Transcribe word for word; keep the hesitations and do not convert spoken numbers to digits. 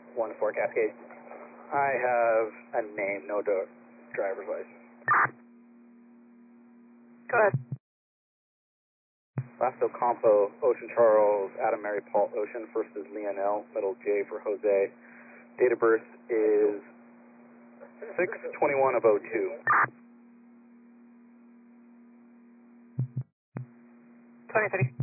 one four Cascade. I have a name, no do- driver's license. Go ahead. Last Ocampo, Ocean Charles, Adam Mary Paul Ocean. First is Leonel, middle J for Jose. Date of birth is six twenty-one of oh two. twenty thirty.